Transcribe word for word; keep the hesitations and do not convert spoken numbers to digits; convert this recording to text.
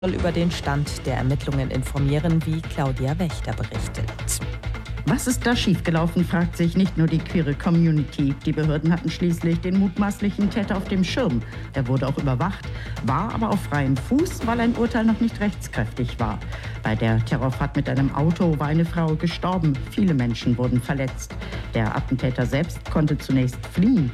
soll über den Stand der Ermittlungen informieren, wie Claudia Wächter berichtet. Was ist da schiefgelaufen, fragt sich nicht nur die queere Community. Die Behörden hatten schließlich den mutmaßlichen Täter auf dem Schirm. Er wurde auch überwacht, war aber auf freiem Fuß, weil ein Urteil noch nicht rechtskräftig war. Bei der Terrorfahrt mit einem Auto war eine Frau gestorben. Viele Menschen wurden verletzt. Der Attentäter selbst konnte zunächst fliehen.